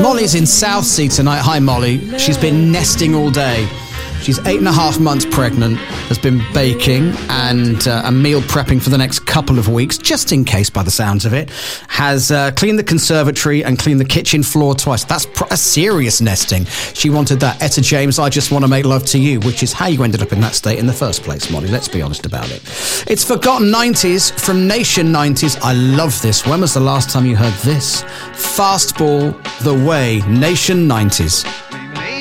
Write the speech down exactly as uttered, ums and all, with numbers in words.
Molly's in Southsea tonight. Hi, Molly. She's been nesting all day. She's eight and a half months pregnant, has been baking and uh, and meal prepping for the next couple of weeks, just in case, by the sounds of it. Has uh, cleaned the conservatory and cleaned the kitchen floor twice. That's pr- a serious nesting. She wanted that Etta James, I Just Want to Make Love to You, which is how you ended up in that state in the first place, Molly. Let's be honest about it. It's Forgotten nineties from Nation nineties. I love this. When was the last time you heard this? Fastball the Way, Nation nineties.